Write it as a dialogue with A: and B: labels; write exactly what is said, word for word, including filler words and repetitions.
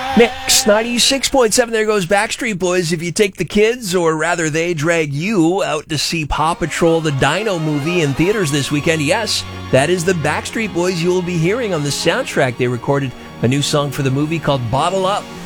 A: Mix ninety-six point seven. There goes Backstreet Boys. If you take the kids, or rather they drag you out to see Paw Patrol the Dino movie in theaters this weekend, yes, that is the Backstreet Boys you will be hearing on the soundtrack. They recorded a new song for the movie called Bottle Up.